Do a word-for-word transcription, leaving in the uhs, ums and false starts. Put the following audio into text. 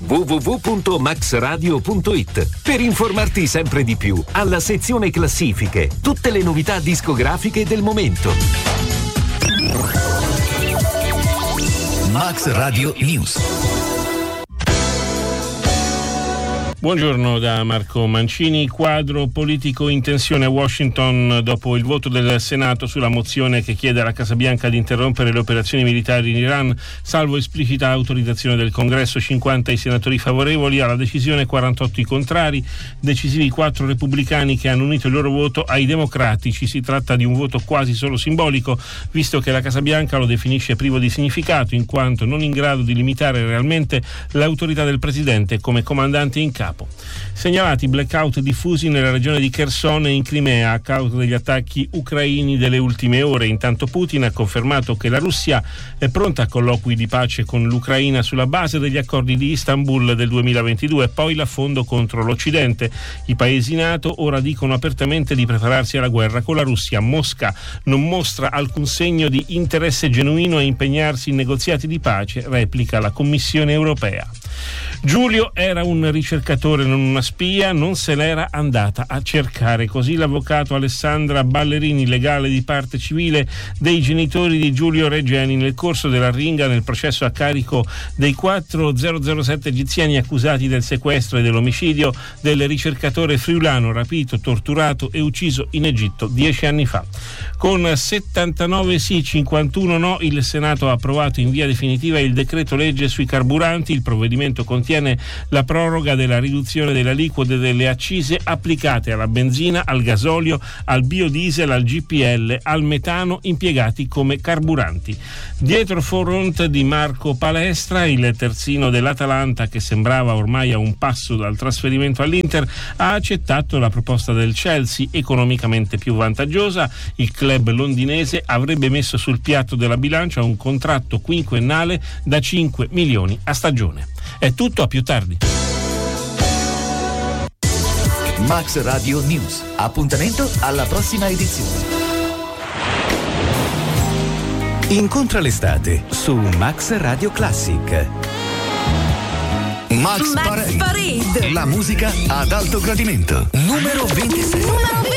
w w w punto max radio punto it per informarti sempre di più alla sezione classifiche, tutte le novità discografiche del momento. Max Radio News. Buongiorno da Marco Mancini. Quadro politico in tensione a Washington dopo il voto del Senato sulla mozione che chiede alla Casa Bianca di interrompere le operazioni militari in Iran, salvo esplicita autorizzazione del Congresso. cinquanta i senatori favorevoli alla decisione, quarantotto i contrari, decisivi quattro repubblicani che hanno unito il loro voto ai democratici. Si tratta di un voto quasi solo simbolico, visto che la Casa Bianca lo definisce privo di significato, in quanto non in grado di limitare realmente l'autorità del presidente come comandante in capo. Segnalati blackout diffusi nella regione di Kherson e in Crimea a causa degli attacchi ucraini delle ultime ore. Intanto Putin ha confermato che la Russia è pronta a colloqui di pace con l'Ucraina sulla base degli accordi di Istanbul del duemilaventidue, poi l'affondo contro l'Occidente. I paesi NATO ora dicono apertamente di prepararsi alla guerra con la Russia. Mosca non mostra alcun segno di interesse genuino a impegnarsi in negoziati di pace, replica la Commissione europea. Giulio era un ricercatore, non una spia, non se l'era andata a cercare. Così l'avvocato Alessandra Ballerini, legale di parte civile dei genitori di Giulio Regeni, nel corso dell'arringa nel processo a carico dei quattro zero zero sette egiziani accusati del sequestro e dell'omicidio del ricercatore friulano rapito, torturato e ucciso in Egitto dieci anni fa. Con settantanove sì, cinquantuno no, il Senato ha approvato in via definitiva il decreto legge sui carburanti. Il provvedimento contiene la proroga della riduzione delle aliquote delle accise applicate alla benzina, al gasolio, al biodiesel, al G P L, al metano impiegati come carburanti. Dietro front di Marco Palestra, il terzino dell'Atalanta, che sembrava ormai a un passo dal trasferimento all'Inter, ha accettato la proposta del Chelsea, economicamente più vantaggiosa. Il club londinese avrebbe messo sul piatto della bilancia un contratto quinquennale da cinque milioni a stagione. È tutto, a più tardi. Max Radio News. Appuntamento alla prossima edizione. Incontra l'estate su Max Radio Classic. Max, Max Parade. Parade. La musica ad alto gradimento. Numero ventisei. Numero